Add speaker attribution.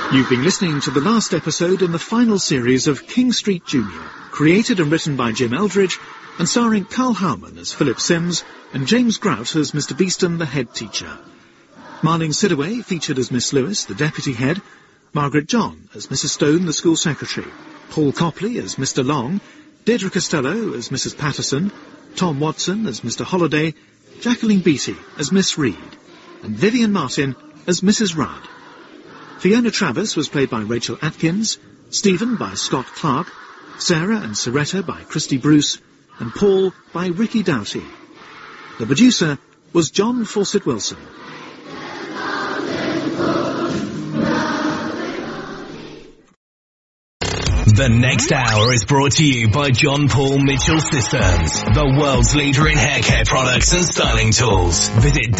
Speaker 1: You've been listening to the last episode in the final series of King Street Junior, created and written by Jim Eldridge and starring Carl Howman as Philip Sims and James Grout as Mr. Beeston, the head teacher. Marlene Sidaway featured as Miss Lewis, the deputy head, Margaret John as Mrs. Stone, the school secretary, Paul Copley as Mr. Long, Deirdre Costello as Mrs. Patterson, Tom Watson as Mr. Holliday, Jacqueline Beattie as Miss Reed, and Vivian Martin as Mrs. Rudd. Fiona Travis was played by Rachel Atkins, Stephen by Scott Clark, Sarah and Soretta by Christy Bruce, and Paul by Ricky Doughty. The producer was John Fawcett Wilson.
Speaker 2: The next hour is brought to you by John Paul Mitchell Systems, the world's leader in hair care products and styling tools. Visit